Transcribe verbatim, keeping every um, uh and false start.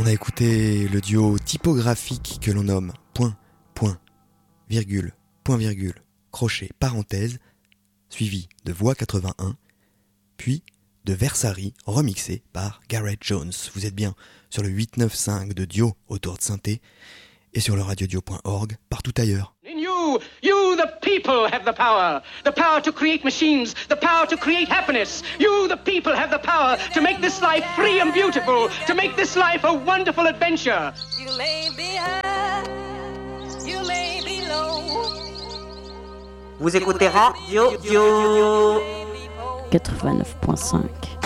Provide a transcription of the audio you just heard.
On a écouté le duo typographique que l'on nomme point, point, virgule, point, virgule, crochet, parenthèse, suivi de Voix quatre-vingt-un, puis de Versari remixé par Gareth Jones. Vous êtes bien sur le huit neuf cinq de Dio autour de Synthé et sur le radiodio point org partout ailleurs. In you, you the people have the power. The power to create machines, the power to create happiness. You the people have the power to make this life free and beautiful, to make this life a wonderful adventure. You may be high, you may be low. Vous écoutez Radio Dio You may be quatre-vingt-neuf point cinq.